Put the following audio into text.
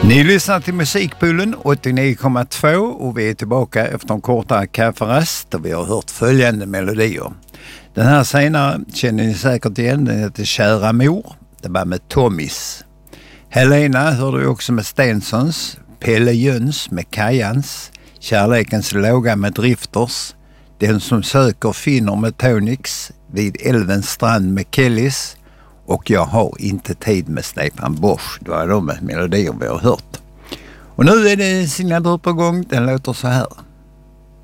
Ni lyssnar till Musikpullen 89,2 och vi är tillbaka efter en kortare kafferast och vi har hört följande melodier. Den här senare känner ni säkert igen, den heter Kära mor, det var med Tommys. Helena hörde vi också med Stensons, Pelle Jöns med Kajans, Kärlekens låga med Drifters, Den som söker finner med Tonix, Vid älvens strand med Kellys och Jag har inte tid med Stefan Bosch. Det var de melodier vi har hört. Och nu är det signatur på gång, den låter så här.